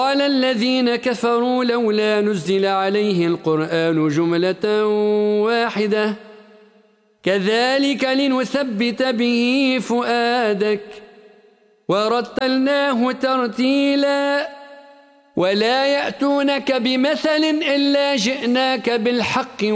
قال الذين كفروا لولا نزل عليه القرآن جملة واحدة كذلك لنثبت به فؤادك ورتلناه ترتيلا ولا يأتونك بمثل إلا جئناك بالحق